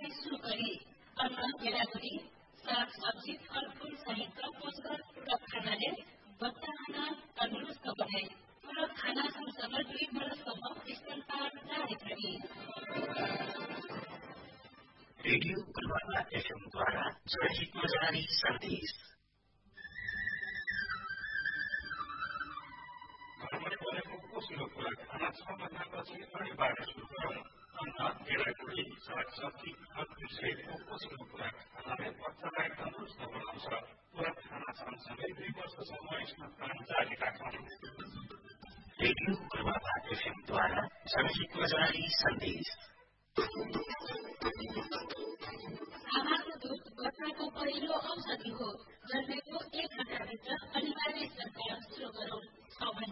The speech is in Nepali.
पनि सुरु गरी अन्न गेडागुडी साग सब्जी फलफूल सहितका पोषक पूरक खानाले बच्चाहरूमा तन्दुरुस्त बने पूरक खाना सँगसँगै 2 वर्षसम्म स्तनपान जारी रहे। रेडियो गुलबर्गा एफएमद्वारा जनहितमा जारी सन्देश। घरमै बनेको पोषक पूरक खाना 6 महिनापछि अनिवार्य सुरु गरौँ। अन्न गेडागुडी साग सब्जी फलफूल सहितको पोषक पूरक खानाले बच्चालाई तन्दुरुस्त बनाउँछ। पूरक खाना सँगसँगै 2 वर्षसम्म स्तनपान जारी राखौँ। रेडियो गुलबर्गा एफएमद्वारा जनहितमा जारी सन्देश। आमाको दूध बच्चाको पहिलो औषधि हो। जन्मेको 1 घण्टाभित्र अनिवार्य स्तनपान सुरु गरौँ।